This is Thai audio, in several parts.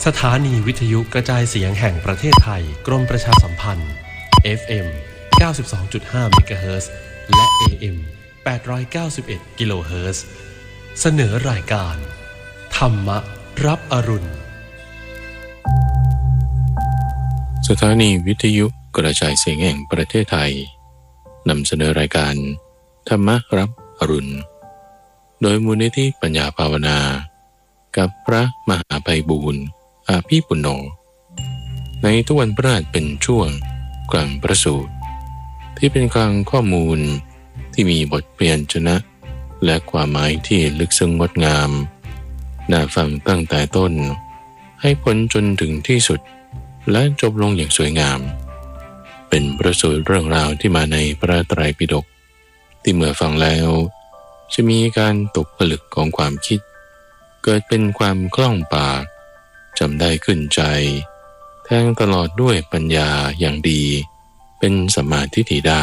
สถานีวิทยุกระจายเสียงแห่งประเทศไทยกรมประชาสัมพันธ์ FM 92.5 เมกะเฮิรตซ์และ AM 891 กิโลเฮิรตซ์เสนอรายการธรรมรับอรุณสถานีวิทยุกระจายเสียงแห่งประเทศไทยนำเสนอรายการธรรมรับอรุณโดยมูลนิธิปัญญาภาวนากับพระมหาไพบูลย์อาภีปุณโญในทุกวันพฤหัสเป็นช่วงกลางประสูตรที่เป็นกลางข้อมูลที่มีบทเปลี่ยนชนะและความหมายที่ลึกซึ้งงดงามน่าฟังตั้งแต่ต้นให้พ้นจนถึงที่สุดและจบลงอย่างสวยงามเป็นประสูตรเรื่องราวที่มาในพระไตรปิฎกที่เมื่อฟังแล้วจะมีการตกผลึกของความคิดเกิดเป็นความคล่องปากจำได้ขึ้นใจแทงตลอดด้วยปัญญาอย่างดีเป็นสัมมาทิฏฐิได้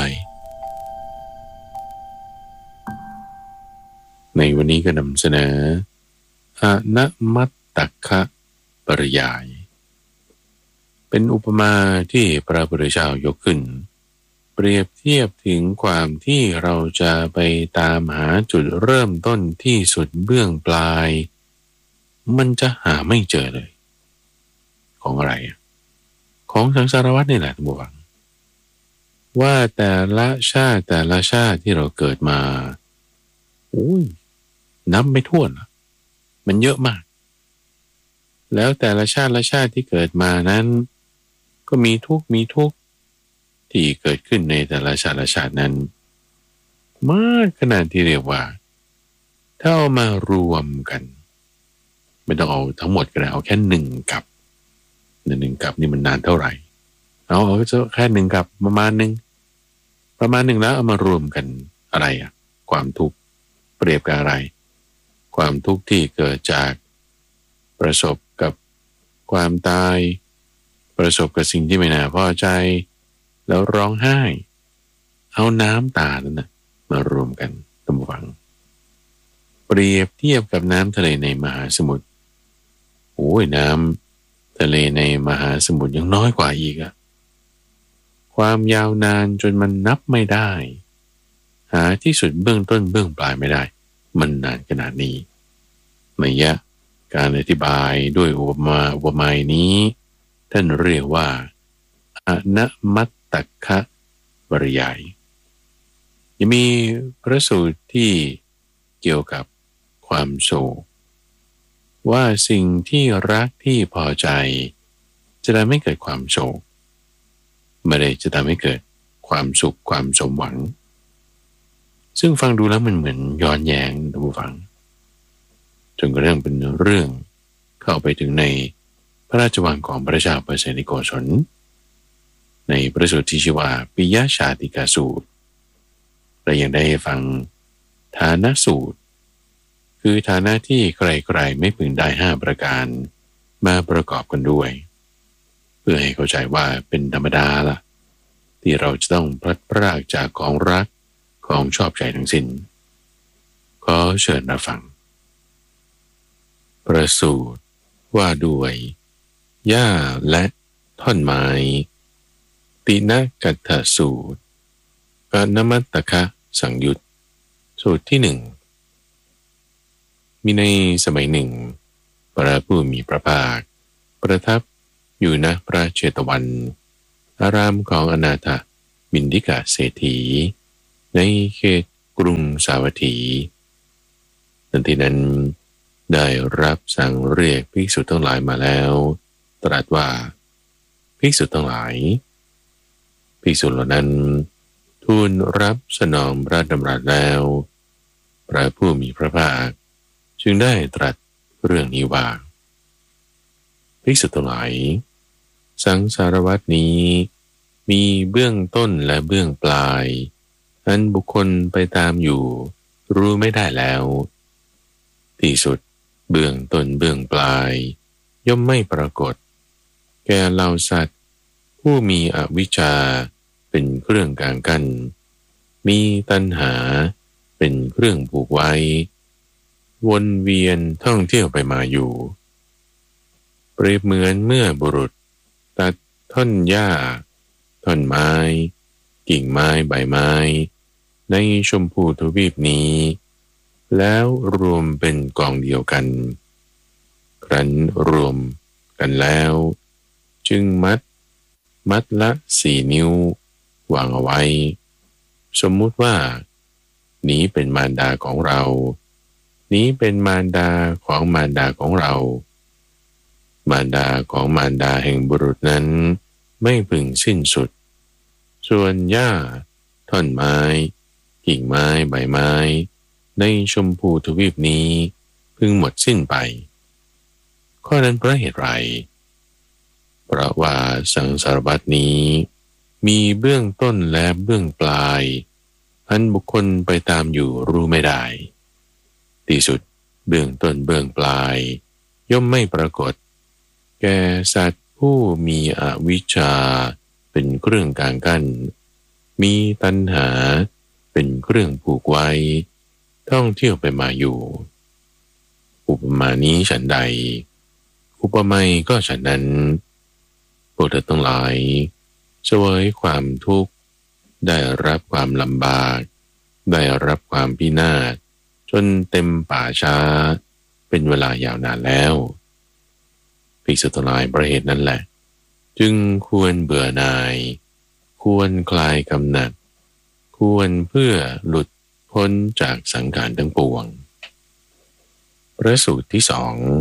ในวันนี้ก็นำเสนออนมัตตคะปริยายเป็นอุปมาที่พระพุทธเจ้ายกขึ้นเปรียบเทียบถึงความที่เราจะไปตามหาจุดเริ่มต้นที่สุดเบื้องปลายมันจะหาไม่เจอเลยของอะไรของสังสารวัฏนี่แหละท่านผู้ฟังว่าแต่ละชาติที่เราเกิดมานับไม่ถ้วนมันเยอะมากแล้วแต่ละชาติที่เกิดมานั้นก็มีทุกข์ที่เกิดขึ้นในแต่ละชาตินั้นมากขนาดที่เรียกว่าถ้าเอามารวมกันไม่ต้องเอาทั้งหมดก็ได้เอาแค่หนึ่งกับนี่มันนานเท่าไหร่เอาแค่หนึ่งกับประมาณหนึ่งแล้วเอามารวมกันอะไรความทุกข์เปรียบกับอะไรความทุกข์ที่เกิดจากประสบกับความตายประสบกับสิ่งที่ไม่น่าพอใจแล้วร้องไห้เอาน้ำตานั่นนะมารวมกันท่านผู้ฟังเปรียบเทียบกับน้ำทะเลในมหาสมุทรน้ำทะเลในมหาสมุทรยังน้อยกว่าอีกความยาวนานจนมันนับไม่ได้หาที่สุดเบื้องต้นเบื้องปลายไม่ได้มันนานขนาดนี้นัยยะการอธิบายด้วยอุปมานี้ท่านเรียกว่าอนมัตตคะปริยายยังมีพระสูตรที่เกี่ยวกับความโศกว่าสิ่งที่รักที่พอใจจะทำให้เกิดความโศกไม่ได้จะทำให้เกิดความสุขความสมหวังซึ่งฟังดูแล้วมันเหมือนย้อนแย้งท่านผู้ฟังจนกระทั่งเป็นเรื่องเข้าไปถึงในพระราชวังของพระเจ้าเปอร์เซนิโกศลในพระสูตรที่ชื่อว่าปิยชาติกาสูตรและยังได้ฟังฐานะสูตรคือฐานะที่ใครๆไม่พึงได้5ประการมาประกอบกันด้วยเพื่อให้เข้าใจว่าเป็นธรรมดาล่ะที่เราจะต้องพลัดพรากจากของรักของชอบใจทั้งสิ้นขอเชิญรับฟังประสูตรว่าด้วยหญ้าและท่อนไม้ตินะกัตถสูตรอนมัตตคะสังยุตสูตรที่หนึ่งมีในสมัยหนึ่งพระผู้มีพระภาคประทับอยู่ณพระเชตวันอารามของอนาถบิณฑิกเศรษฐีในเขตกรุงสาวัตถีทันทีนั้นได้รับสั่งเรียกภิกษุทั้งหลายมาแล้วตรัสว่าภิกษุทั้งหลายภิกษุเหล่านั้นทูลรับสนองพระดำรัสแล้วพระผู้มีพระภาคจึงได้ตรัสเรื่องนี้ว่าภิกษุทั้งหลายสังสารวัฏนี้มีเบื้องต้นและเบื้องปลายอันบุคคลไปตามอยู่รู้ไม่ได้แล้วที่สุดเบื้องต้นเบื้องปลายย่อมไม่ปรากฏแก่เหล่าสัตว์ผู้มีอวิชชาเป็นเครื่องกางกั้นมีตัณหาเป็นเครื่องผูกไว้วนเวียนท่องเที่ยวไปมาอยู่เปรียบเหมือนเมื่อบุรุษตัดท่อนหญ้าท่อนไม้กิ่งไม้ใบไม้ในชมพูทวีปนี้แล้วรวมเป็นกองเดียวกันครั้นรวมกันแล้วจึงมัดละ4 นิ้ววางเอาไว้สมมุติว่านี้เป็นมารดาของเรานี้เป็นมารดาของมารดาของเรามารดาของมารดาแห่งบุรุษนั้นไม่พึงสิ้นสุดส่วนหญ้าท่อนไม้กิ่งไม้ใบไม้ในชมพูทวีปนี้พึงหมดสิ้นไปข้อนั้นเพราะเหตุไรเพราะว่าสังสารวัฏนี้มีเบื้องต้นและเบื้องปลายอันบุคคลไปตามอยู่รู้ไม่ได้ที่สุดเบื้องต้นเบื้องปลายย่อมไม่ปรากฏแก่สัตว์ผู้มีอวิชชาเป็นเครื่องกางกั้นมีตัณหาเป็นเครื่องผูกไว้ท่องเที่ยวไปมาอยู่อุปมานี้ฉันใดอุปไมยก็ฉันนั้นพวกเธอทั้งหลายเสวยความทุกข์ได้รับความลำบากได้รับความพินาศจนเต็มป่าช้าเป็นเวลายาวนานแล้วภิกษุทั้งหลายประเหตุนั้นแหละจึงควรเบื่อหน่ายควรคลายกำหนัดควรเพื่อหลุดพ้นจากสังขารทั้งปวงพระสูตรที่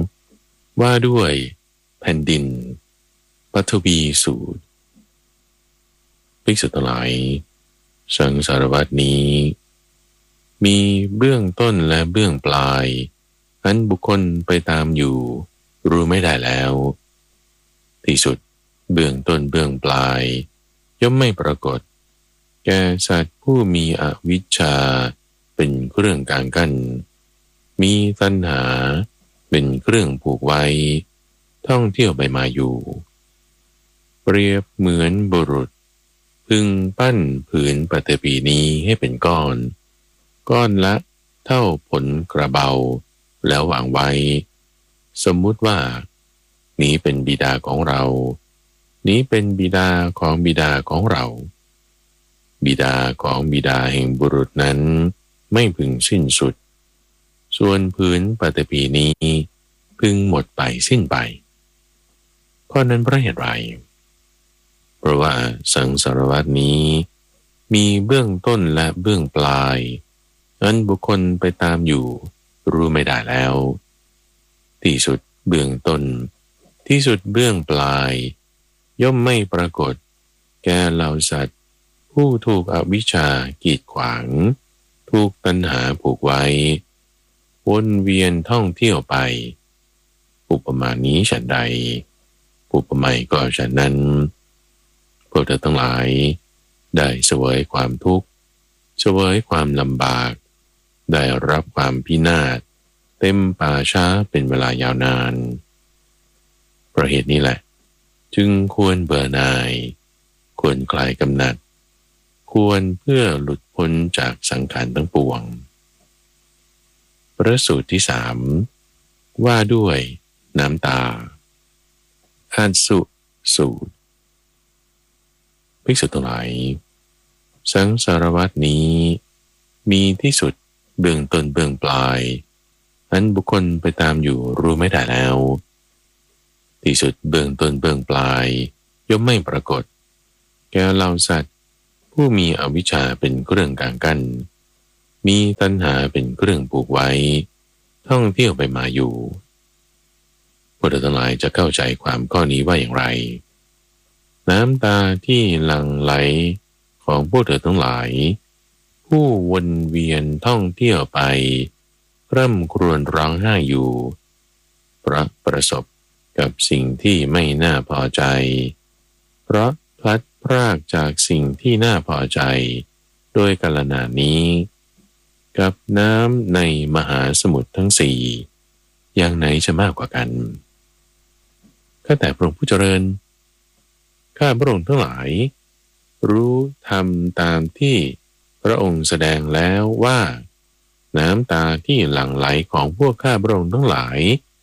2ว่าด้วยแผ่นดินปฐวีสูตรภิกษุทั้งหลายสังสารวัฏนี้มีเบื้องต้นและเบื้องปลายอันบุคคลไปตามอยู่รู้ไม่ได้แล้วที่สุดเบื้องต้นเบื้องปลายย่อมไม่ปรากฏแก่สัตว์ผู้มีอวิชชาเป็นเครื่องกางกั้นมีตัณหาเป็นเครื่องผูกไว้ท่องเที่ยวไปมาอยู่เปรียบเหมือนบุรุษพึงปั้นผืนปฐพีนี้ให้เป็นก้อนละเท่าผลกระเบาแล้ววางไว้สมมุติว่านี้เป็นบิดาของเรานี้เป็นบิดาของบิดาของเราบิดาของบิดาแห่งบุรุษนั้นไม่พึงสิ้นสุดส่วนผืนปฐพีนี้พึงหมดไปสิ้นไปข้อนั้นเพราะเหตุไรเพราะว่าสังสารวัฏนี้มีเบื้องต้นและเบื้องปลายอันบุคคลไปตามอยู่รู้ไม่ได้แล้วที่สุดเบื้องต้นที่สุดเบื้องปลายย่อมไม่ปรากฏแก่เหล่าสัตว์ผู้ถูกอวิชชากีดขวางถูกตัณหาผูกไว้วนเวียนท่องเที่ยวไปอุปมานี้ฉันใดอุปไมยก็ฉันนั้นพวกเธอทั้งหลายได้เสวยความทุกข์เสวยความลำบากได้รับความพินาศเต็มป่าช้าเป็นเวลายาวนานเพราะเหตุนี้แหละจึงควรเบื่อหน่ายควรคลายกำหนัดควรเพื่อหลุดพ้นจากสังขารทั้งปวงพระสูตรที่3ว่าด้วยน้ำตาอาสุสูตรภิกษุทั้งหลายสังสารวัฏนี้มีที่สุดเบื้องต้นเบื้องปลายอันบุคคลไปตามอยู่รู้ไม่ได้แล้วที่สุดเบื้องต้นเบื้องปลายย่อมไม่ปรากฏแก่เหล่าสัตว์ผู้มีอวิชชาเป็นเครื่องกางกั้นมีตัณหาเป็นเครื่องผูกไว้ท่องเที่ยวไปมาอยู่พวกเธอทั้งหลายจะเข้าใจความข้อนี้ว่าอย่างไรน้ำตาที่หลั่งไหลของพวกเธอทั้งหลายผู้วนเวียนท่องเที่ยวไปร่ำครวญร้องไห้อยู่เพราะประสบกับสิ่งที่ไม่น่าพอใจเพราะพลัดพรากจากสิ่งที่น่าพอใจโดยกาลนานนี้กับน้ำในมหาสมุทรทั้งสี่อย่างไหนจะมากกว่ากันข้าแต่พระองค์ผู้เจริญข้าพระองค์ทั้งหลายรู้ธรรมตามที่พระองค์แสดงแล้วว่าน้ำตาที่หลั่งไหลของพวกข้าพระองค์ทั้งหลาย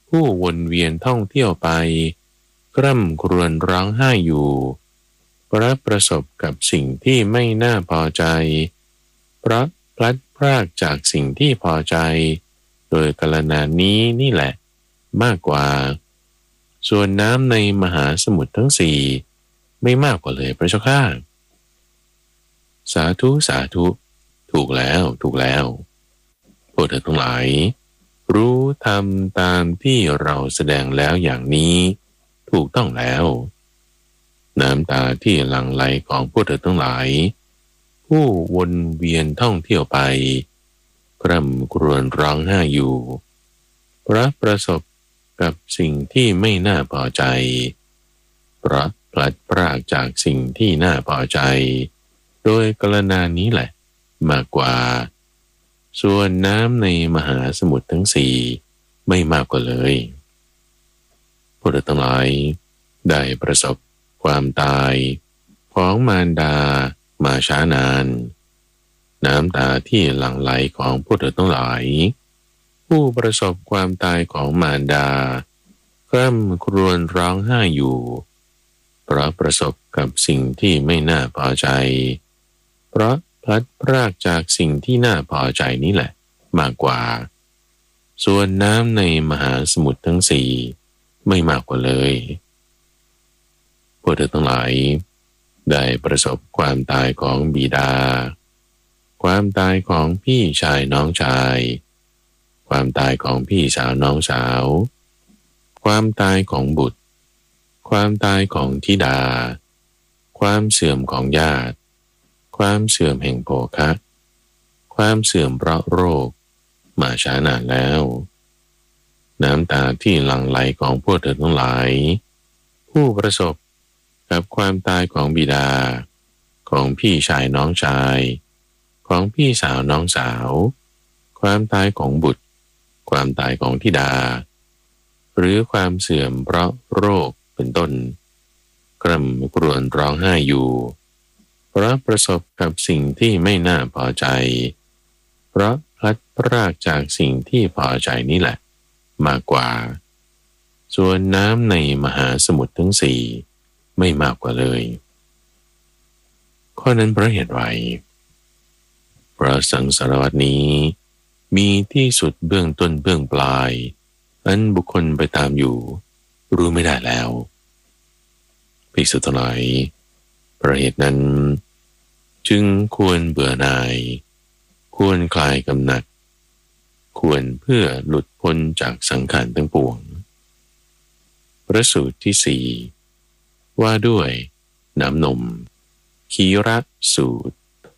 ผู้วนเวียนท่องเที่ยวไปกร่ำครวญร้องไห้อยู่เพราะประสบกับสิ่งที่ไม่น่าพอใจเพราะพลัดพรากจากสิ่งที่พอใจโดยกาลนานนี้นี่แหละมากกว่าส่วนน้ำในมหาสมุทรทั้งสี่ไม่มากกว่าเลยพระเจ้าข้าสาธุสาธุถูกแล้วถูกแล้วพวกเธอทั้งหลายรู้ทำตามที่เราแสดงแล้วอย่างนี้ถูกต้องแล้วน้ำตาที่หลั่งไหลของพวกเธอทั้งหลายผู้วนเวียนท่องเที่ยวไปกร่ำครวญร้องไห้อยู่เพราะประสบกับสิ่งที่ไม่น่าพอใจเพราะพลัดพรากจากสิ่งที่น่าพอใจโดยกาลนานนี้แหละมากกว่าส่วนน้ำในมหาสมุทรทั้งสี่ไม่มากกว่าเลยพวกเราทั้งหลายได้ประสบความตายของมารดามาช้านานน้ำตาที่หลั่งไหลของพวกเราทั้งหลายผู้ประสบความตายของมารดากร่ำครวญร้องไห้อยู่เพราะประสบกับสิ่งที่ไม่น่าพอใจเพราะพลัดพรากจากสิ่งที่น่าพอใจนี่แหละมากกว่าส่วนน้ำในมหาสมุทรทั้งสี่ไม่มากกว่าเลยพวกเธอทั้งหลายได้ประสบความตายของบิดาความตายของพี่ชายน้องชายความตายของพี่สาวน้องสาวความตายของบุตรความตายของธิดาความเสื่อมของญาติความเสื่อมแห่งโภคะความเสื่อมเพราะโรคมาช้านานแล้วน้ำตาที่หลั่งไหลของพวกเธอทั้งหลายผู้ประสบกับความตายของบิดาของพี่ชายน้องชายของพี่สาวน้องสาวความตายของบุตรความตายของธิดาหรือความเสื่อมเพราะโรคเป็นต้นกร่ำครวญร้องไห้อยู่เพราะประสบกับสิ่งที่ไม่น่าพอใจเพราะพลัดพรากจากสิ่งที่พอใจนี่แหละมากกว่าส่วนน้ำในมหาสมุทรทั้งสี่ไม่มากกว่าเลยข้อนั้นเพราะเหตุไรเพราะสังสารวัฏนี้มีที่สุดเบื้องต้นเบื้องปลายอันบุคคลไปตามอยู่รู้ไม่ได้แล้วภิกษุทั้งหลายเพราะเหตุนั้นจึงควรเบื่อหน่ายควรคลายกำหนัดควรเพื่อหลุดพ้นจากสังขารทั้งปวงพระสูตรที่สี่ว่าด้วยน้ำนมขีระสูตร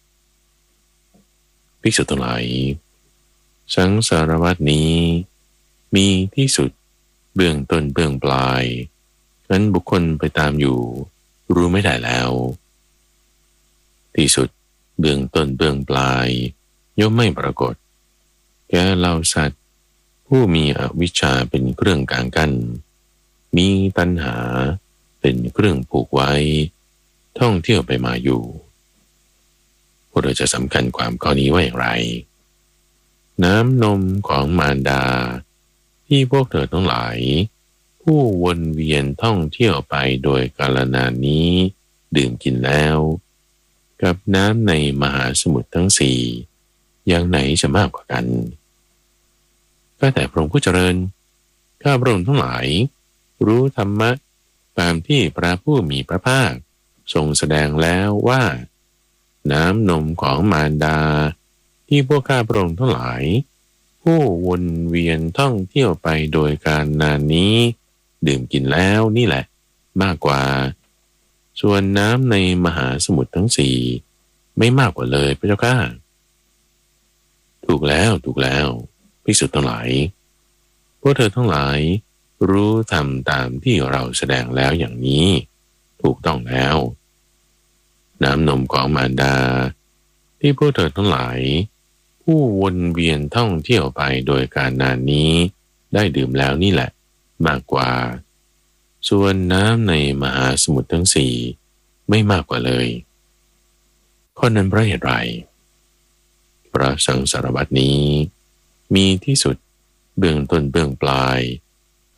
ภิกษุทั้งหลายสังสารวัฏนี้มีที่สุดเบื้องต้นเบื้องปลายนั้นบุคคลไปตามอยู่รู้ไม่ได้แล้วที่สุดเบื้องต้นเบื้องปลายย่อมไม่ปรากฏแก่เหล่าสัตว์ผู้มีอวิชชาเป็นเครื่องกางกันมีตัณหาเป็นเครื่องผูกไว้ท่องเที่ยวไปมาอยู่พวกเราจะสำคัญความข้อนี้ว่าอย่างไรน้ำนมของมารดาที่พวกเธอทั้งหลายผู้วนเวียนท่องเที่ยวไปโดยกาลนานนี้ดื่มกินแล้วกับน้ำในมหาสมุทรทั้งสี่อย่างไหนจะมากกว่ากันก็แต่พระองค์ผู้เจริญข้าพระองค์ทั้งหลายรู้ธรรมะตามที่พระผู้มีพระภาคทรงแสดงแล้วว่าน้ำนมของมารดาที่พวกข้าพระองค์ทั้งหลายผู้วนเวียนท่องเที่ยวไปโดยการนานนี้ดื่มกินแล้วนี่แหละมากกว่าส่วนน้ำในมหาสมุทรทั้งสี่ไม่มากกว่าเลยพระเจ้าข้าถูกแล้วถูกแล้วภิกษุทั้งหลายพวกเธอทั้งหลายรู้ทำตามที่เราแสดงแล้วอย่างนี้ถูกต้องแล้วน้ำนมของมารดาที่พวกเธอทั้งหลายผู้วนเวียนท่องเที่ยวไปโดยการนานนี้ได้ดื่มแล้วนี่แหละมากกว่าส่วนน้ำในมหาสมุทรทั้งสี่ไม่มากกว่าเลยข้อนั้นเพราะเหตุไรเพราะสังสารวัฏนี้มีที่สุดเบื้องต้นเบื้องปลาย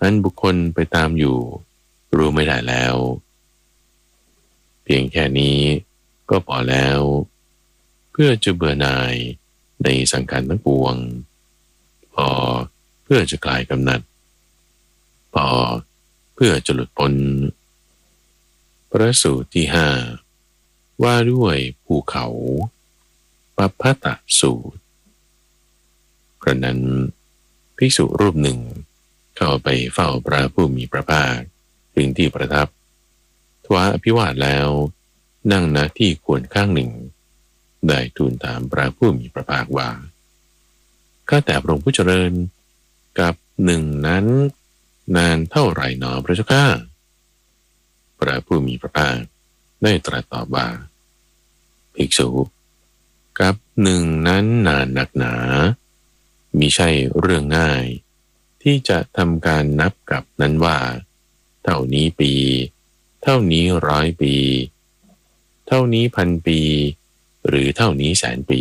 อันบุคคลไปตามอยู่รู้ไม่ได้แล้วเพียงแค่นี้ก็พอแล้วเพื่อจะเบื่อหน่ายในสังขารทั้งปวงพอเพื่อจะคลายกำหนัดพอเพื่อจะหลุดพ้นพระสูตรที่ห้าว่าด้วยภูเขาปัพพตสูตรครั้งนั้นภิกษุรูปหนึ่งเข้าไปเฝ้าพระผู้มีพระภาคถึงที่ประทับถวายอภิวาทแล้วนั่งณที่ควรข้างหนึ่งได้ทูลถามพระผู้มีพระภาคว่าข้าแต่พระองค์ผู้เจริญกับหนึ่งนั้นนานเท่าไหร่หนอพระเจ้าข้าพระผู้มีพระภาคได้ตรัสตอบว่าภิกษุกับหนึ่งนั้นนานนักหนามิใช่เรื่องง่ายที่จะทำการนับกับนั้นว่าเท่านี้ปีเท่านี้ร้อยปีเท่านี้พันปีหรือเท่านี้แสนปี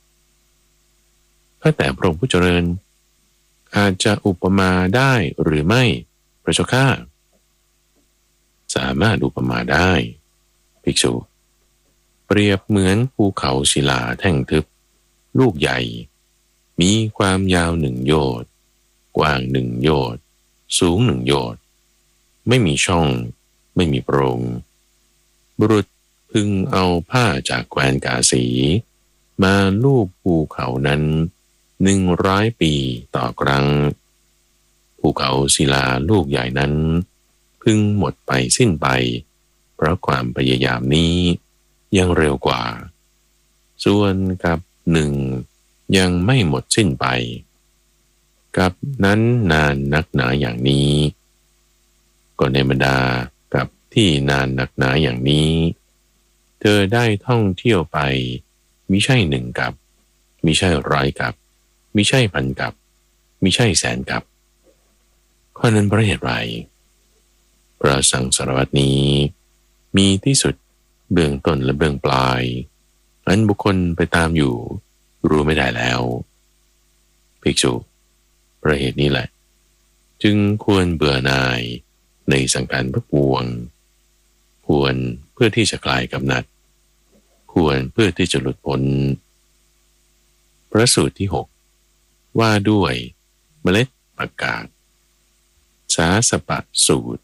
ข้าแต่พระองค์ผู้เจริญอาจจะอุปมาได้หรือไม่พระเจ้าข้าสามารถอุปมาได้ภิกษุเปรียบเหมือนภูเขาศิลาแท่งทึบลูกใหญ่มีความยาว1 โยชน์กว้าง1 โยชน์สูง1 โยชน์ไม่มีช่องไม่มีโปร่งบุรุษพึงเอาผ้าจากแคว้นกาสีมาลูบภูเขานั้น100 ปีต่อครั้งภูเขาศิลาลูกใหญ่นั้นพึงหมดไปสิ้นไปเพราะความพยายามนี้ยังเร็วกว่าส่วนกับหนึ่งยังไม่หมดสิ้นไปกับนั้นนานนักหนาอย่างนี้ก็ในบรรดากับที่นานนักหนาอย่างนี้เธอได้ท่องเที่ยวไปมิใช่1 กับมิใช่100 กับมิใช่พันกับมิใช่แสนกับข้อนั้นเพราะเหตุไรพระสังสารวัตนี้มีที่สุดเบื้องต้นและเบื้องปลายอันบุคคลไปตามอยู่รู้ไม่ได้แล้วภิกษุเพราะเหตุนี้แหละจึงควรเบื่อหน่ายในสังขารทั้งปวงควรเพื่อที่จะคลายกำหนัดควรเพื่อที่จะหลุดพ้นพระสูตรที่6ว่าด้วยเมล็ดผักกาดสาสปะสูตร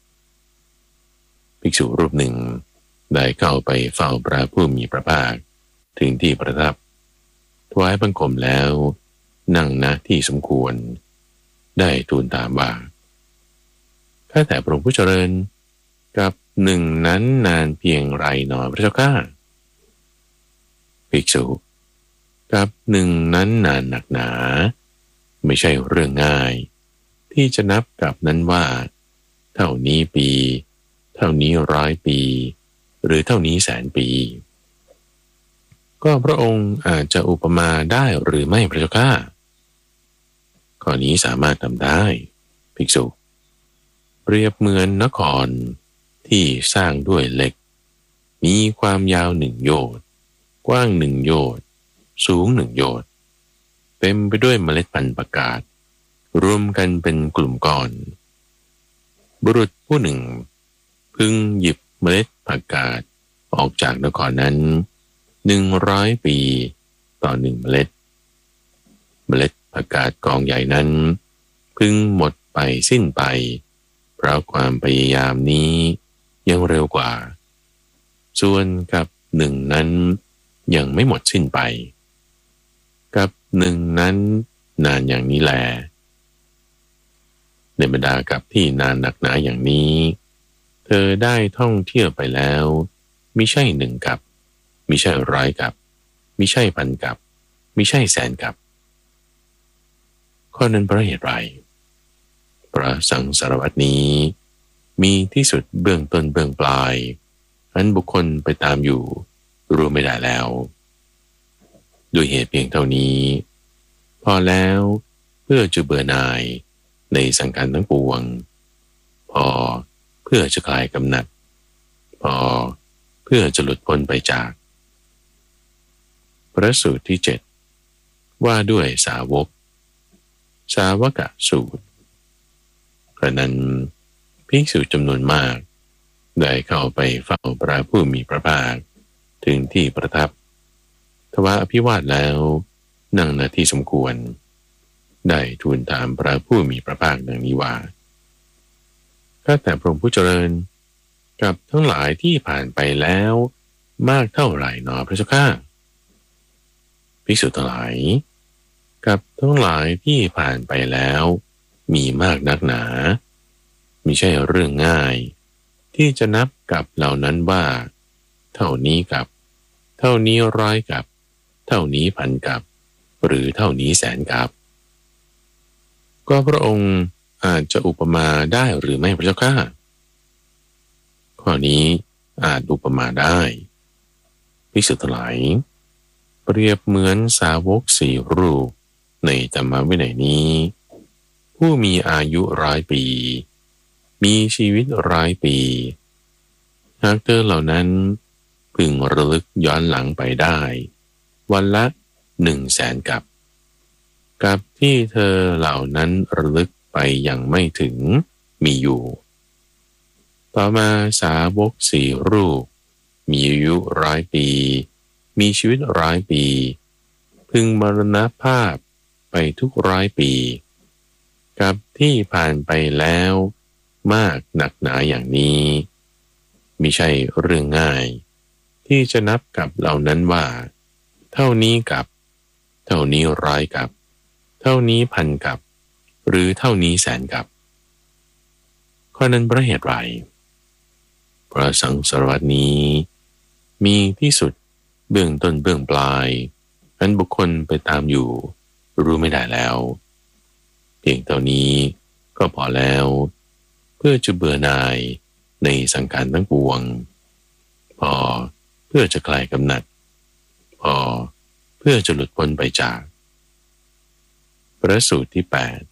ภิกษุรูปหนึ่งได้เข้าไปเฝ้าพระผู้มีพระภาคถึงที่ประทับถวายบังคมแล้วนั่งณที่สมควรได้ทูลถามว่าข้าแต่พระองค์ผู้เจริญกับหนึ่งนั้นนานเพียงไรหนอพระเจ้าข้าภิกษุกับหนึ่งนั้นนานหนักหนาไม่ใช่เรื่องง่ายที่จะนับกับนั้นว่าเท่านี้ปีเท่านี้100 ปีหรือเท่านี้แสนปีก็พระองค์อาจจะอุปมาได้หรือไม่พระเจ้าข้าข้อนี้สามารถทำได้ภิกษุเปรียบเหมือนนครที่สร้างด้วยเหล็กมีความยาว1 โยชน์กว้าง1 โยชน์สูง1 โยชน์เต็มไปด้วยเมล็ดพันธุ์ผักกาดรวมกันเป็นกลุ่มก้อนบุรุษผู้หนึ่งพึงหยิบเมล็ดผักกาดออกจากนครนั้น100 ปีต่อ1 เมล็ดเมล็ดผักกาดกองใหญ่นั้นพึงหมดไปสิ้นไปเพราะความพยายามนี้ยังเร็วกว่าส่วนกับหนึ่งนั้นยังไม่หมดสิ้นไปกับหนึ่งนั้นนานอย่างนี้แลในบรรดากับที่นานหนักหนาอย่างนี้เธอได้ท่องเที่ยวไปแล้วมิใช่1 กับมิใช่100 กับมิใช่พันกับมิใช่แสนกับข้อนั้นเพราะเหตุไรพระสังสารวัตนี้มีที่สุดเบื้องต้นเบื้องปลายอันบุคคลไปตามอยู่รู้ไม่ได้แล้วด้วยเหตุเพียงเท่านี้พอแล้วเพื่อจะเบื่อหน่ายในสังขารทั้งปวงพอเพื่อจะคลายกำหนัดพอเพื่อจะหลุดพ้นไปจากพระสูตรที่7ว่าด้วยสาวกกสูตรกระนั้นภิกษุจำนวนมากได้เข้าไปเฝ้าพระผู้มีพระภาคถึงที่ประทับถวายอภิวาทแล้วนั่งณที่สมควรได้ทูลถามพระผู้มีพระภาคดังนี้ว่าข้าแต่พระองค์ผู้เจริญกับทั้งหลายที่ผ่านไปแล้วมากเท่าไหร่หนอพระเจ้าข้าภิกษุทั้งหลายกับทั้งหลายที่ผ่านไปแล้วมีมากนักหนามิใช่เรื่องง่ายที่จะนับกับเหล่านั้นว่าเท่านี้กับเท่านี้ร้อยกับเท่านี้พันกับหรือเท่านี้แสนกับก็พระองค์อาจจะอุปมาได้หรือไม่พระเจ้าข้าข้อนี้อาจอุปมาได้ภิกษุทั้งหลายเปรียบเหมือนสาวกสี่รูปในธรรมวินัยนี้ผู้มีอายุ100 ปีมีชีวิต100 ปีหากเธอเหล่านั้นพึงระลึกย้อนหลังไปได้วันละ100,000กับที่เธอเหล่านั้นระลึกไปยังไม่ถึงมีอยู่ต่อมาสาวกสี่รูปมีอายุ100 ปีมีชีวิต100 ปีพึงมรณภาพไปทุก100 ปีกับที่ผ่านไปแล้วมากหนักหนาอย่างนี้มิใช่เรื่องง่ายที่จะนับกับเหล่านั้นว่าเท่านี้กับเท่านี้ร้อยกับเท่านี้พันกับหรือเท่านี้แสนกับข้อนั้นเพราะเหตุไรเพราะสังสารวัฏนี้มีที่สุดเบื้องต้นเบื้องปลายอันบุคคลไปตามอยู่รู้ไม่ได้แล้วเพียงเท่านี้ก็พอแล้วเพื่อจะเบื่อหน่ายในสังขารทั้งปวงพอเพื่อจะคลายกำหนัดพอเพื่อจะหลุดพ้นไปจากพระสูตรที่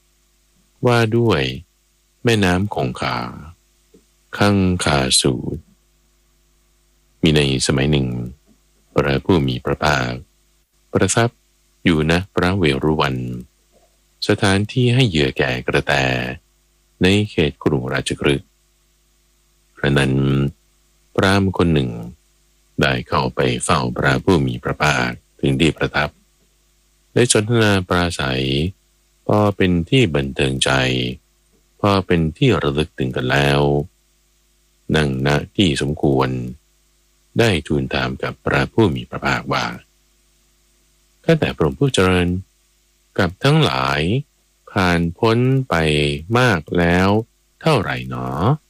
8ว่าด้วยแม่น้ำคงคาคั่งคาสูตรมีในสมัยหนึ่งพระผู้มีพระภาคประทับอยู่ณพระเวรุวันสถานที่ให้เหยื่อแก่กระแตในเขตกรุงราชคฤห์ครั้งนั้นพราหมณ์คนหนึ่งได้เข้าไปเฝ้าพระผู้มีพระภาคถึงที่ประทับได้สนทนาปราศัยพอเป็นที่บันเทิงใจพอเป็นที่ระลึกถึงกันแล้วนั่งณที่สมควรได้ทูลถามกับพระผู้มีพระภาคว่าข้าแต่พระองค์ผู้เจริญกับทั้งหลายผ่านพ้นไปมากแล้วเท่าไหร่หนอ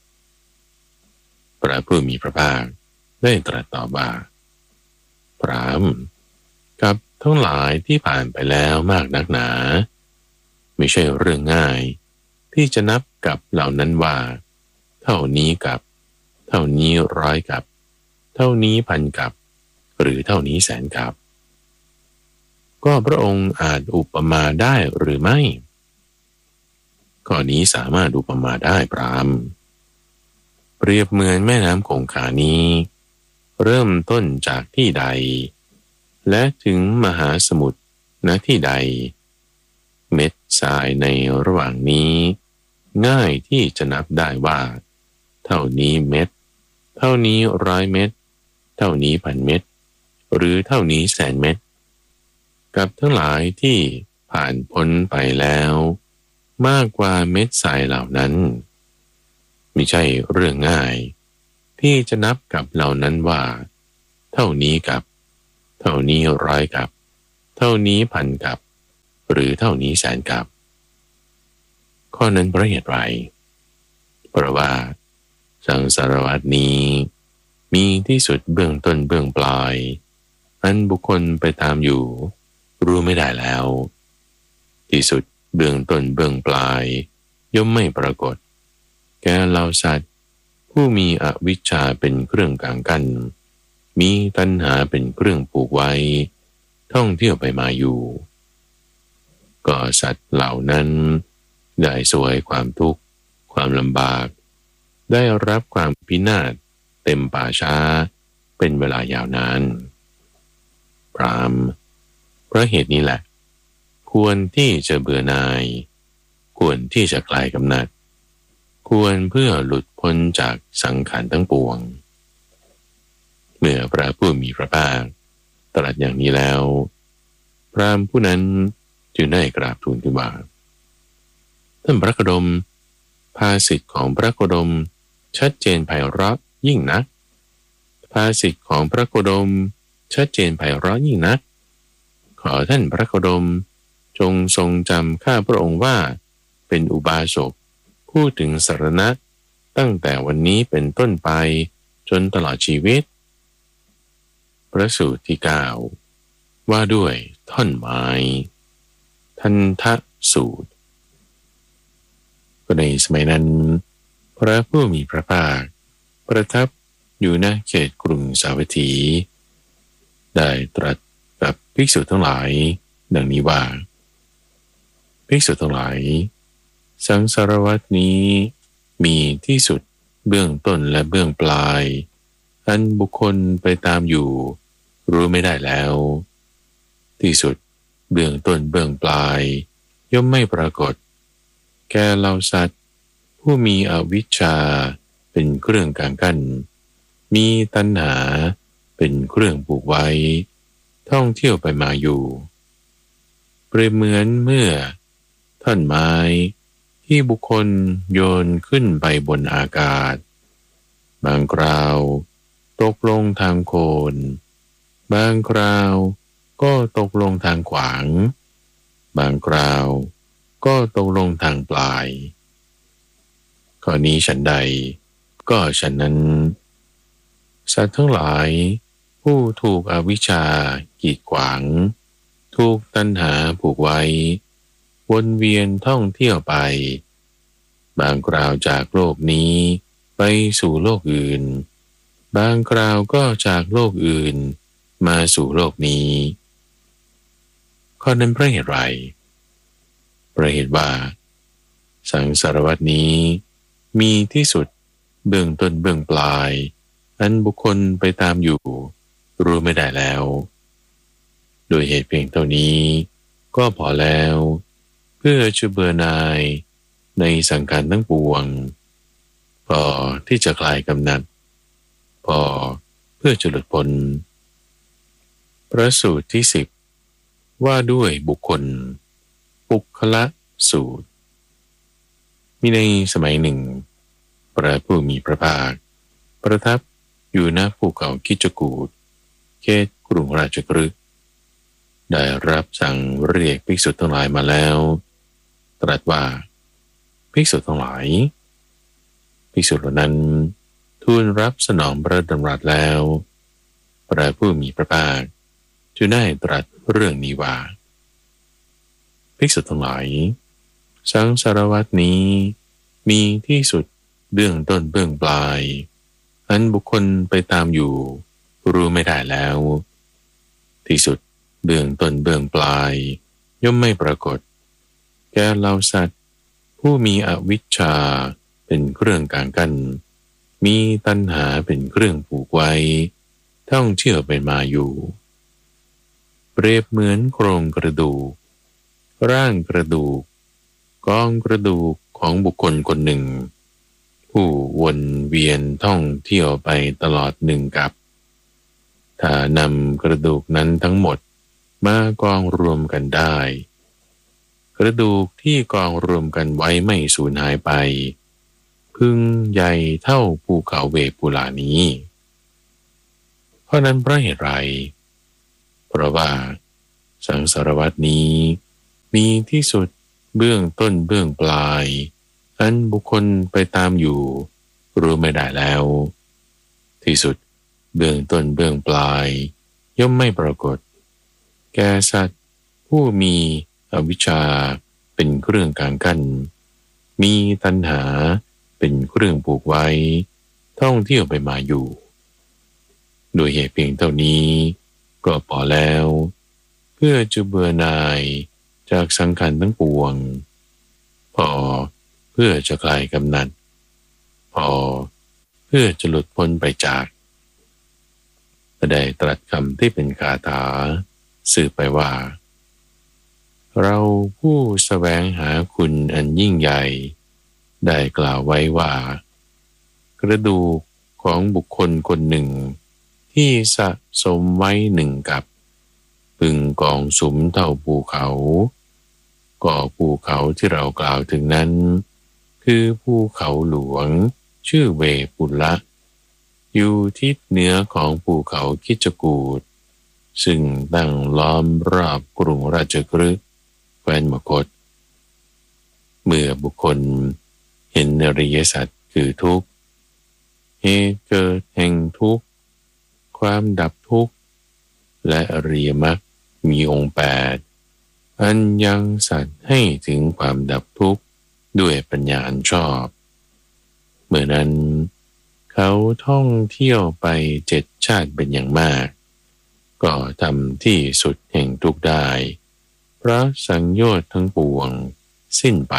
พระผู้มีพระภาคได้ตรัสตอบว่าพราหมณ์กับทั้งหลายที่ผ่านไปแล้วมากนักหนาไม่ใช่เรื่องง่ายที่จะนับกับเหล่านั้นว่าเท่านี้กับเท่านี้ร้อยกับเท่านี้พันกับหรือเท่านี้แสนกับก็พระองค์อาจอุปมาได้หรือไม่ข้อนี้สามารถอุปมาได้พราหมณ์เปรียบเหมือนแม่น้ำคงคานี้เริ่มต้นจากที่ใดและถึงมหาสมุทรณที่ใดเม็ดทรายในระหว่างนี้ง่ายที่จะนับได้ว่าเท่านี้เม็ดเท่านี้100 เม็ดเท่านี้พันเม็ดหรือเท่านี้แสนเม็ดกับทั้งหลายที่ผ่านพ้นไปแล้วมากกว่าเม็ดทรายเหล่านั้นไม่ใช่เรื่องง่ายที่จะนับกับเหล่านั้นว่าเท่านี้กับเท่านี้ร้อยกับเท่านี้พันกับหรือเท่านี้แสนกับข้อนั้นเพราะเหตุไรเพราะว่าสังสารวัฏนี้มีที่สุดเบื้องต้นเบื้องปลายอันบุคคลไปตามอยู่รู้ไม่ได้แล้วที่สุดเบื้องต้นเบื้องปลายย่อมไม่ปรากฏแก่เหล่าสัตว์ผู้มีอวิชชาเป็นเครื่องกางกันมีตัณหาเป็นเครื่องผูกไว้ท่องเที่ยวไปมาอยู่ก็สัตว์เหล่านั้นได้สวยความทุกข์ความลำบากได้รับความพินาศเต็มป่าช้าเป็นเวลายาวนานพราหมณ์เพราะเหตุนี้แหละควรที่จะเบื่อหน่ายควรที่จะคลายกำหนัดควรเพื่อหลุดพ้นจากสังขารทั้งปวงเมื่อพระผู้มีพระภาคตรัสอย่างนี้แล้วพราหมณ์ผู้นั้นจึงได้กราบทูลขึ้นว่าท่านพระโคดมภาษิตของพระโคดมชัดเจนไพเราะยิ่งนักภาษิตของพระโคดมชัดเจนไพเราะยิ่งนักขอท่านพระโคดมจงทรงจำข้าพระองค์ว่าเป็นอุบาสกพูดถึงสรณะตั้งแต่วันนี้เป็นต้นไปจนตลอดชีวิตพระสูตรที่9ว่าด้วยท่อนไม้ทันทะสูตรก็ในสมัยนั้นพระผู้มีพระภาคประทับอยู่ณเขตกรุงสาวัตถีได้ตรัสกับภิกษุทั้งหลายดังนี้ว่าภิกษุทั้งหลายสังสารวัฏนี้มีที่สุดเบื้องต้นและเบื้องปลายอันบุคคลไปตามอยู่รู้ไม่ได้แล้วที่สุดเบื้องต้นเบื้องปลายย่อมไม่ปรากฏแก่เหล่าสัตว์ผู้มีอวิชชาเป็นเครื่องกางกั้นมีตัณหาเป็นเครื่องผูกไว้ท่องเที่ยวไปมาอยู่เปรียบเหมือนเมื่อท่อนไม้ที่บุคคลโยนขึ้นไปบนอากาศบางคราวตกลงทางโคนบางคราวก็ตกลงทางขวางบางคราวก็ตกลงทางปลายข้อนี้ฉันใดก็ฉันนั้นสัตว์ทั้งหลายผู้ถูกอวิชชากีดขวางถูกตัณหาผูกไว้วนเวียนท่องเที่ยวไปบางคราวจากโลกนี้ไปสู่โลกอื่นบางคราวก็จากโลกอื่นมาสู่โลกนี้ข้อนั้นเพราะเหตุไรเพราะเหตุว่าสังสารวัฏนี้มีที่สุดเบื้องต้นเบื้องปลายอันบุคคลไปตามอยู่รู้ไม่ได้แล้วโดยเหตุเพียงเท่านี้ก็พอแล้วเพื่อจะเบื่อหน่ายในสังขารทั้งปวงพอที่จะคลายกำหนัดพอเพื่อจะหลุดพ้นพระสูตรที่10ว่าด้วยบุคคลปุคละสูตรมีในสมัยหนึ่งพระผู้มีพระภาคประทับอยู่ณภูเขาคิจกูฏเขตกรุงราชคฤห์ได้รับสั่งเรียกภิกษุทั้งหลายมาแล้วตรัสว่าภิกษุทั้งหลายภิกษุเหล่านั้นทูลรับสนองพระดำรัสแล้วพระผู้มีพระภาคจึงได้ตรัสเรื่องนี้ว่าภิกษุทั้งหลายสังสารวัฏนี้มีที่สุดเบื้องต้นเบื้องปลายอันบุคคลไปตามอยู่รู้ไม่ได้แล้วที่สุดเบื้องต้นเบื้องปลายย่อมไม่ปรากฏแก่เหล่าสัตว์ผู้มีอวิชชาเป็นเครื่องกางกั้นมีตัณหาเป็นเครื่องผูกไว้ท่องเที่ยวไปมาอยู่เปรียบเหมือนโครงกระดูกร่างกระดูกกองกระดูกของบุคคลคนหนึ่งผู้วนเวียนท่องเที่ยวไปตลอดหนึ่งกับถ้านำกระดูกนั้นทั้งหมดมากองรวมกันได้กระดูกที่กองรวมกันไว้ไม่สูญหายไปพึงใหญ่เท่าภูเขาเวปุลานี้เพราะนั้นเพราะเหตุไรเพราะว่าสังสารวัฏนี้มีที่สุดเบื้องต้นเบื้องปลายอันบุคคลไปตามอยู่รู้ไม่ได้แล้วที่สุดเบื้องต้นเบื้องปลายย่อมไม่ปรากฏแก่สัตว์ผู้มีอวิชชาเป็นเครื่องกางกั้นมีตัณหาเป็นเครื่องผูกไว้ท่องเที่ยวไปมาอยู่โดยเหตุเพียงเท่านี้ก็พอแล้วเพื่อจะเบื่อหน่ายจากสังขารทั้งปวงพอเพื่อจะคลายกำหนัดพอเพื่อจะหลุดพ้นไปจากได้ตรัสคำที่เป็นคาถาสื่อไปว่าเราผู้แสวงหาคุณอันยิ่งใหญ่ได้กล่าวไว้ว่ากระดูกของบุคคลคนหนึ่งที่สะสมไว้หนึ่งกับพึงกองสุมเท่าภูเขาก็ภูเขาที่เรากล่าวถึงนั้นคือภูเขาหลวงชื่อเวปุละ อยู่ทิศเหนือของภูเขาคิจกูฏซึ่งตั้งล้อมรอบกรุงราชคฤห์แคว้นมคธเมื่อบุคคลเห็นอริยสัจคือทุกข์เหตุเกิดแห่งทุกข์ความดับทุกข์และอริยมรรคมีองค์8อันยังสัตว์ให้ถึงความดับทุกข์ด้วยปัญญาอันชอบเมื่อนั้นเขาท่องเที่ยวไป7 ชาติเป็นอย่างมากก็ทำที่สุดแห่งทุกข์ได้เพราะสังโยชน์ทั้งปวงสิ้นไป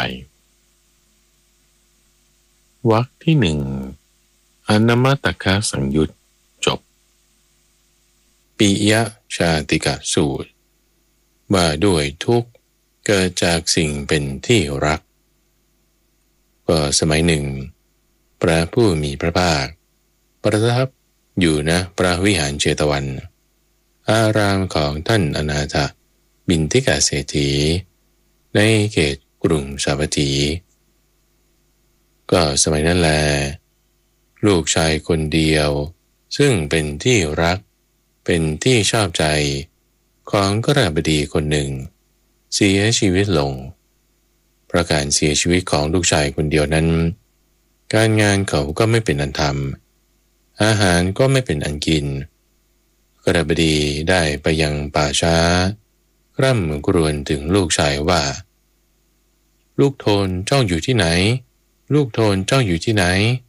วรรคที่1อนามตคสังยุตจบปิยชาติกสูตรว่าด้วยทุกข์เกิดจากสิ่งเป็นที่รักก็สมัยหนึ่งพระผู้มีพระภาคประทับอยู่ณพระวิหารเชตวันอารามของท่านอนาถบิณฑิกเศรษฐีในเขตกรุงสาวัตถีก็สมัยนั้นแลลูกชายคนเดียวซึ่งเป็นที่รักเป็นที่ชอบใจของกฤหบดีคนหนึ่งเสียชีวิตลงเพราะการเสียชีวิตของลูกชายคนเดียวนั้นการงานเขาก็ไม่เป็นอันทำอาหารก็ไม่เป็นอันกินกฤหบดีได้ไปยังป่าช้าคร่ำครวญถึงลูกชายว่าลูกโทนเจ้าอยู่ที่ไหนลูกโทนเจ้าอยู่ที่ไหน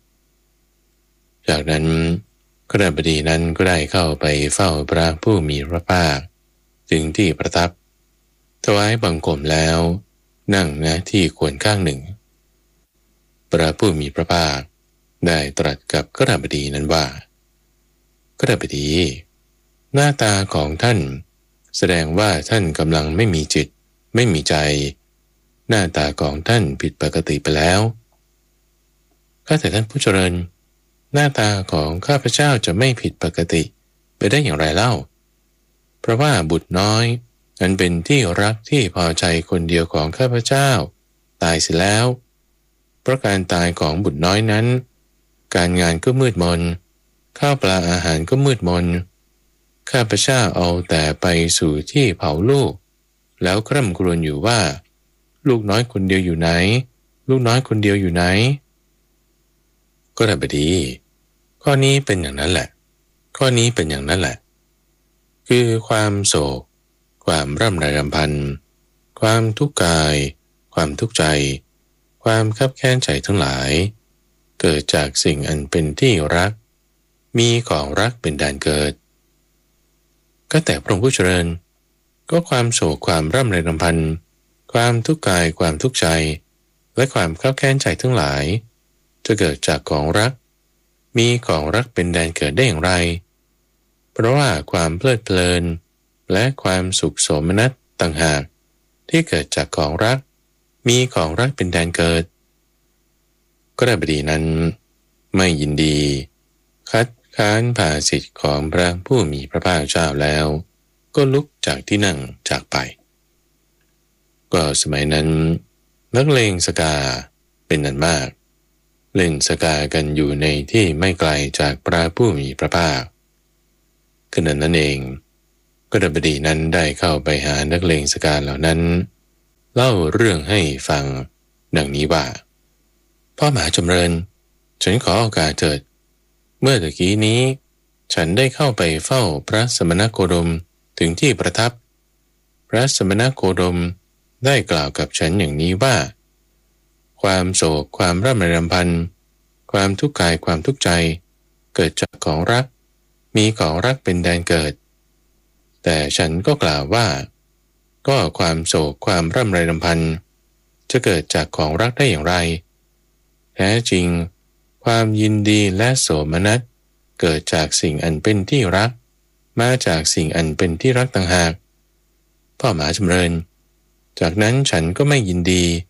จากนั้นกฤหบดีนั้นก็ได้เข้าไปเฝ้าพระผู้มีพระภาคถึงที่ประทับถวายบังคมแล้วนั่งณที่ควรข้างหนึ่งพระผู้มีพระภาคได้ตรัสกับกฤหบดีนั้นว่ากฤหบดีหน้าตาของท่านแสดงว่าท่านกำลังไม่มีจิตไม่มีใจหน้าตาของท่านผิดปกติไปแล้วข้าแต่ท่านผู้เจริญหน้าตาของข้าพเจ้าจะไม่ผิดปกติไปได้อย่างไรเล่าเพราะว่าบุตรน้อยอันเป็นที่รักที่พอใจคนเดียวของข้าพเจ้าตายเสียแล้วเพราะการตายของบุตรน้อยนั้นการงานก็มืดมนข้าวปลาอาหารก็มืดมนข้าพเจ้าเอาแต่ไปสู่ที่เผาลูกแล้วคร่ำครวญอยู่ว่าลูกน้อยคนเดียวอยู่ไหนลูกน้อยคนเดียวอยู่ไหนก็ได้บดีข้อนี้เป็นอย่างนั้นแหละข้อนี้เป็นอย่างนั้นแหละคือความโศกความร่ำไรรำพันความทุกข์กายความทุกข์ใจความคับแค้นใจทั้งหลายเกิดจากสิ่งอันเป็นที่รักมีของรักเป็นแดนเกิดก็แต่พระองค์ผู้เจริญก็ความโศกความร่ำไรรำพันความทุกข์กายความทุกข์ใจและความคับแค้นใจทั้งหลายจะเกิดจากของรักมีของรักเป็นแดนเกิดได้อย่างไรเพราะว่าความเพลิดเพลินและความสุขโสมนัสต่างหากที่เกิดจากของรักมีของรักเป็นแดนเกิดกฤหบดีนั้นไม่ยินดีคัดค้านภาสิทธิ์ของพระผู้มีพระภาคเจ้าแล้วก็ลุกจากที่นั่งจากไปก็สมัยนั้นนักเลงสกาเป็นอันมากเล่นสกากันอยู่ในที่ไม่ไกลจากพระผู้มีพระภาคขณะนั้นเองกฤหบดีนั้นได้เข้าไปหานักเลงสกาเหล่านั้นเล่าเรื่องให้ฟังดังนี้ว่าพ่อมหาจำเริญฉันขอโอกาสเถิดเมื่อตะกี้นี้ฉันได้เข้าไปเฝ้าพระสมณโคดมถึงที่ประทับพระสมณโคดมได้กล่าวกับฉันอย่างนี้ว่าความโศกความร่ำไรรำพันความทุกข์กายความทุกข์ใจเกิดจากของรักมีของรักเป็นแดนเกิดแต่ฉันก็กล่าวว่าก็ความโศกความร่ำไรรำพันจะเกิดจากของรักได้อย่างไรแท้จริงความยินดีและโสมนัสเกิดจากสิ่งอันเป็นที่รักมาจากสิ่งอันเป็นที่รักต่างหากพ่อมหาจำเริญจากนั้นฉันก็ไม่ยินดี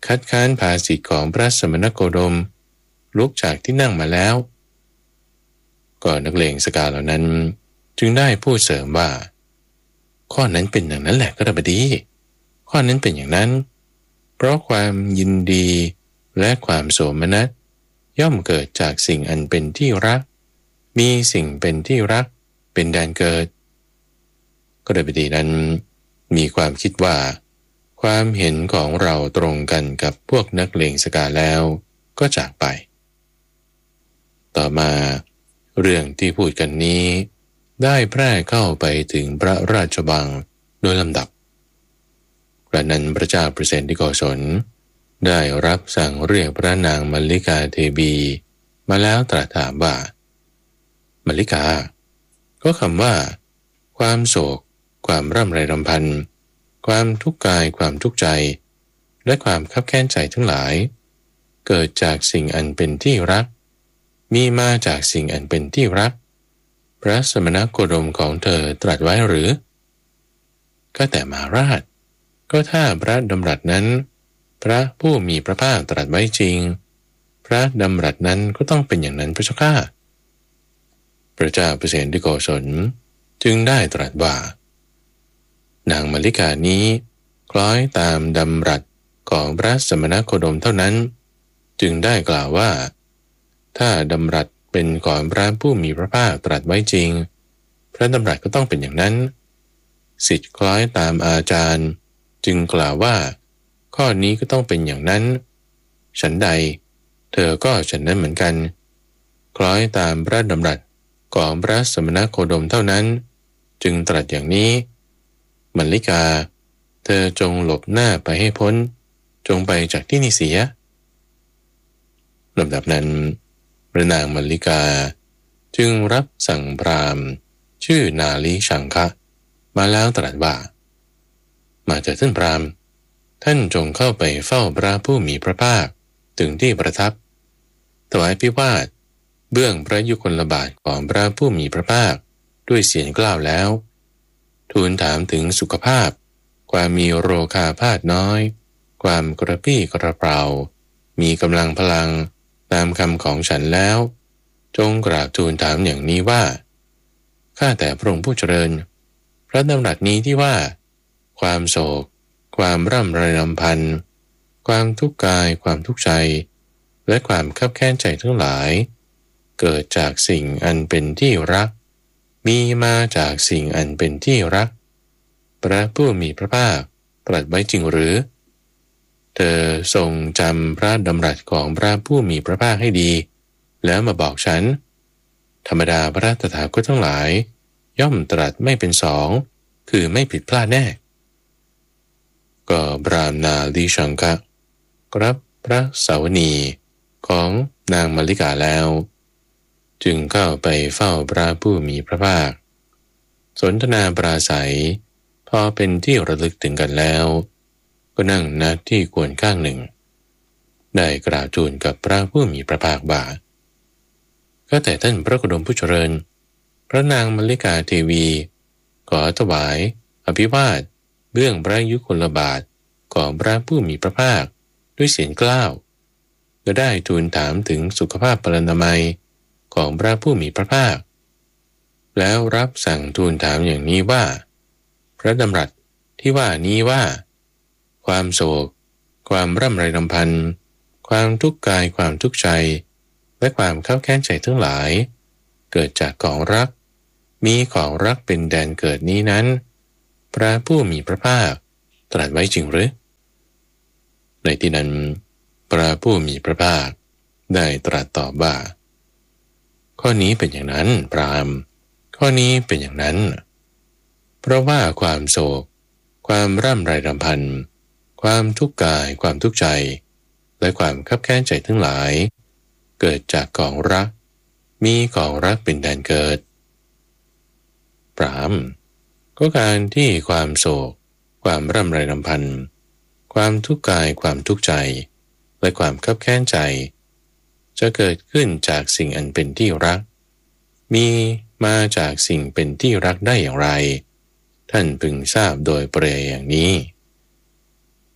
คัดค้านภาษิตของพระสมณโคดมลุกจากที่นั่งมาแล้วก็นักเลงสกาเหล่านั้นจึงได้พูดเสริมว่าข้อนั้นเป็นอย่างนั้นแหละก็ระบดีข้อนั้นเป็นอย่างนั้นเพราะความยินดีและความโสมนัสย่อมเกิดจากสิ่งอันเป็นที่รักมีสิ่งเป็นที่รักเป็นแดนเกิดก็ระบดีนั้นมีความคิดว่าความเห็นของเราตรงกันกับพวกนักเลงสกาแล้วก็จากไปต่อมาเรื่องที่พูดกันนี้ได้แพร่เข้าไปถึงพระราชวังโดยลำดับกระนั้นพระเจ้าเปรตที่โกศลได้รับสั่งเรียกพระนางมัลลิกาเทวีมาแล้วตรัสถามว่ามัลลิกาก็คำว่าความโศกความร่ำไรรำพันความทุกข์กายความทุกข์ใจและความคับแค้นใจทั้งหลายเกิดจากสิ่งอันเป็นที่รักมีมาจากสิ่งอันเป็นที่รักพระสมณโคดมของเธอตรัสไว้หรือก็แต่มหาราชก็ถ้าพระดำรัสนั้นพระผู้มีพระภาคตรัสไว้จริงพระดำรัสนั้นก็ต้องเป็นอย่างนั้นพระเจ้าข้าพระเจ้าเปรตที่โกศลจึงได้ตรัสว่านางมัลลิกานี้คล้อยตามดำรัสของพระสมณโคดมเท่านั้นจึงได้กล่าวว่าถ้าดำรัสเป็นของพระผู้มีพระภาคตรัสไว้จริงพระดำรัสก็ต้องเป็นอย่างนั้นศิษย์คล้อยตามอาจารย์จึงกล่าวว่าข้อนี้ก็ต้องเป็นอย่างนั้นฉันใดเธอก็ฉันนั้นเหมือนกันคล้อยตามพระดำรัสของพระสมณโคดมเท่านั้นจึงตรัสอย่างนี้มัลลิกาเธอจงหลบหน้าไปให้พ้นจงไปจากที่นี่เสียลำดับนั้นพระนางมัลลิกาจึงรับสั่งพราหมณ์ชื่อนาลีชังคะมาแล้วตรัสว่ามาเถิดท่านพราหมณ์ท่านจงเข้าไปเฝ้าพระผู้มีพระภาคถึงที่ประทับถวายพิวาทเบื้องพระยุคลบาทของพระผู้มีพระภาคด้วยเสียงกล้าวแล้วทูลถามถึงสุขภาพความมีโรคาพาธน้อยความกระปี้กระเปร่ามีกำลังพลังตามคำของฉันแล้วจงกราบทูลถามอย่างนี้ว่าข้าแต่พระองค์ผู้เจริญพระดำรัสนี้ที่ว่าความโศกความร่ำไรรำพันความทุกข์กายความทุกข์ใจและความคับแค้นใจทั้งหลายเกิดจากสิ่งอันเป็นที่รักมีมาจากสิ่งอันเป็นที่รักพระผู้มีพระภาคตรัสไว้จริงหรือเธอทรงจำพระดำรัสของพระผู้มีพระภาคให้ดีแล้วมาบอกฉันธรรมดาพระตถาคตทั้งหลายย่อมตรัสไม่เป็นสองคือไม่ผิดพลาดแน่ก็พราหมณ์นาลีชังคะรับพระสาวนีของนางมัลลิกาแล้วจึงเข้าไปเฝ้าพระผู้มีพระภาคสนทนาปราศัยพอเป็นที่ระลึกถึงกันแล้วก็นั่งณที่ควรข้างหนึ่งได้กราบทูลกับพระผู้มีพระภาคว่าก็แต่ท่านพระโคดมผู้เจริญพระนางมัลลิกาเทวีขอถวายอภิวาทเบื้องพระยุคลบาทของพระผู้มีพระภาคด้วยเสียงกล้าวก็ได้ทูลถามถึงสุขภาพพรรณนามัยของพระผู้มีพระภาคแล้วรับสั่งทูลถามอย่างนี้ว่าพระดำรัสที่ว่านี้ว่าความโศกความร่ำไรรำพันความทุกข์กายความทุกข์ใจและความคับแค้นใจทั้งหลายเกิดจากของรักมีของรักเป็นแดนเกิดนี้นั้นพระผู้มีพระภาคตรัสไว้จริงหรือในที่นั้นพระผู้มีพระภาคได้ตรัสตอบว่าข้อนี้เป็นอย่างนั้นพราหมณ์ข้อนี้เป็นอย่างนั้นเพราะว่าความโศกความร่ำไรรำพันความทุกข์กายความทุกข์ใจและความคับแค้นใจทั้งหลายเกิดจากของรักมีของรักเป็นแดนเกิดพราหมณ์ก็การที่ความโศกความร่ำไรรำพันความทุกข์กายความทุกข์ใจและความคับแค้นใจจะเกิดขึ้นจากสิ่งอันเป็นที่รักมีมาจากสิ่งเป็นที่รักได้อย่างไรท่านพึงทราบโดยปริยายอย่างนี้ค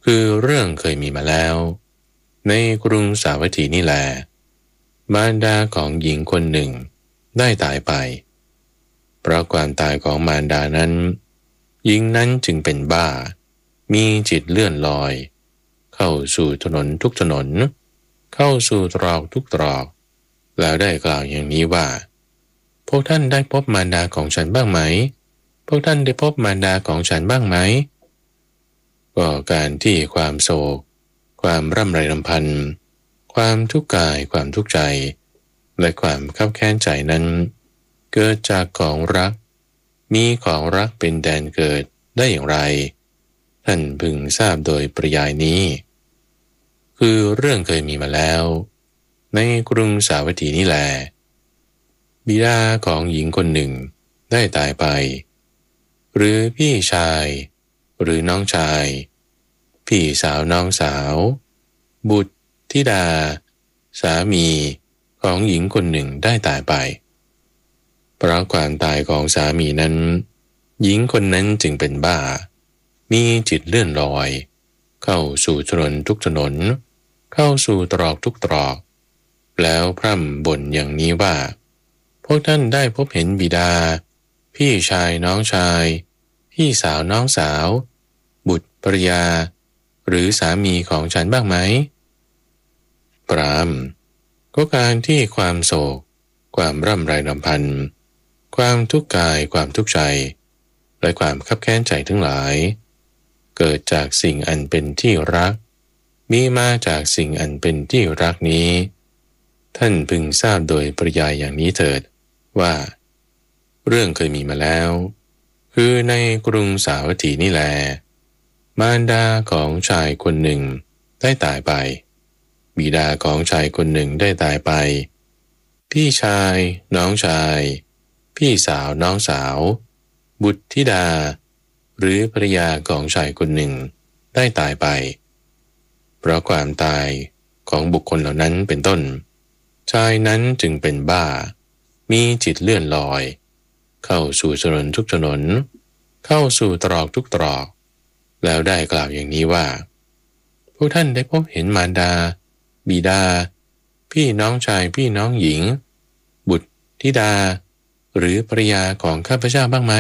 คือเรื่องเคยมีมาแล้วในกรุงสาวัตถีนี่แหละมารดาของหญิงคนหนึ่งได้ตายไปเพราะความตายของมารดานั้นหญิงนั้นจึงเป็นบ้ามีจิตเลื่อนลอยเข้าสู่ถนนทุกถนนเข้าสู่ตรอกทุกตรอกแล้วได้กล่าวอย่างนี้ว่าพวกท่านได้พบมารดาของฉันบ้างไหมพวกท่านได้พบมารดาของฉันบ้างไหมก็การที่ความโศกความร่ำไรรำพันความทุกข์กายความทุกข์ใจและความคับแค้นใจนั้นเกิดจากของรักมีของรักเป็นแดนเกิดได้อย่างไรท่านพึงทราบโดยปริยายนี้คือเรื่องเคยมีมาแล้วในกรุงสาวัตถีนี่แลบิดาของหญิงคนหนึ่งได้ตายไปหรือพี่ชายหรือน้องชายพี่สาวน้องสาวบุตรธิดาสามีของหญิงคนหนึ่งได้ตายไปเพราะความตายของสามีนั้นหญิงคนนั้นจึงเป็นบ้ามีจิตเลื่อนลอยเข้าสู่ถนนทุกถนนเข้าสู่ตรอกทุกตรอกแล้วพร่ำบ่นอย่างนี้ว่าพวกท่านได้พบเห็นบิดาพี่ชายน้องชายพี่สาวน้องสาวบุตรภริยาหรือสามีของฉันบ้างไหมปรามก็การที่ความโศกความร่ำไรรำพันความทุกข์กายความทุกข์ใจและความคับแค้นใจทั้งหลายเกิดจากสิ่งอันเป็นที่รักมีมาจากสิ่งอันเป็นที่รักนี้ท่านพึงทราบโดยปริยายอย่างนี้เถิดว่าเรื่องเคยมีมาแล้วคือในกรุงสาวัตถีนี่แลมารดาของชายคนหนึ่งได้ตายไปบิดาของชายคนหนึ่งได้ตายไปพี่ชายน้องชายพี่สาวน้องสาวบุตรธิดาหรือภรรยาของชายคนหนึ่งได้ตายไปเพราะความตายของบุคคลเหล่านั้นเป็นต้นชายนั้นจึงเป็นบ้ามีจิตเลื่อนลอยเข้าสู่ถนนทุกถนนเข้าสู่ตรอกทุกตรอกแล้วได้กล่าวอย่างนี้ว่าพวกท่านได้พบเห็นมารดาบิดาพี่น้องชายพี่น้องหญิงบุตรธิดาหรือภรรยาของข้าพเจ้าบ้างไหม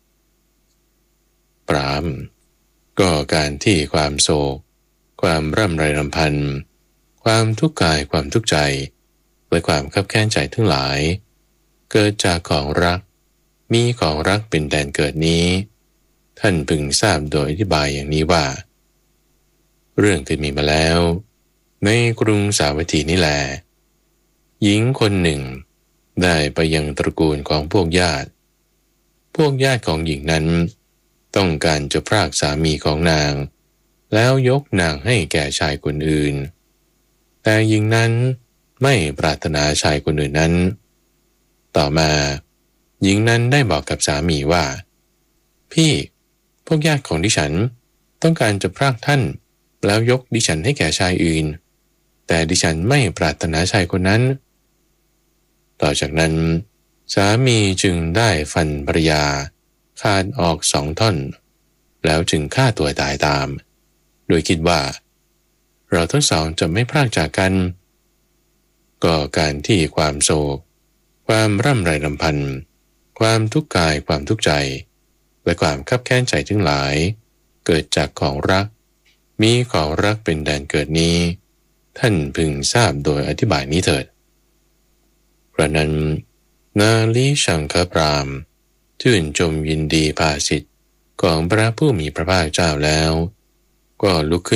ปรามก็การที่ความโศกความร่ำไรรำพันความทุกข์กายความทุกข์ใจและความคับแค้นใจทั้งหลายเกิดจากของรักมีของรักเป็นแดนเกิดนี้ท่านพึงทราบโดยอธิบายอย่างนี้ว่าเรื่องเคยมีมาแล้วในกรุงสาวัตถีนี่แหละหญิงคนหนึ่งได้ไปยังตระกูลของพวกญาติของหญิงนั้นต้องการจะพรากสามีของนางแล้วยกนางให้แก่ชายคนอื่นแต่หญิงนั้นไม่ปรารถนาชายคนอื่นนั้นต่อมาหญิงนั้นได้บอกกับสามีว่าพี่พวกญาติของดิฉันต้องการจะพรากท่านแล้วยกดิฉันให้แก่ชายอื่นแต่ดิฉันไม่ปรารถนาชายคนนั้นต่อจากนั้นสามีจึงได้ฟันภรรยาขาดออก2 ท่อนแล้วจึงฆ่าตัวตายตามโดยคิดว่าเราทั้งสองจะไม่พรากจากกันก็การที่ความโศกความร่ำไรรำพันความทุกข์กายความทุกข์ใจและความคับแค้นใจทั้งหลายเกิดจากของรักมีของรักเป็นแดนเกิดนี้ท่านพึงทราบโดยอธิบายนี้เถิดเพราะนั้นนาลีชังคพรามชื่นชมยินดีภาสิทธิ์ของพระผู้มีพระภาคเจ้าแล้วก็ลุกขึ้น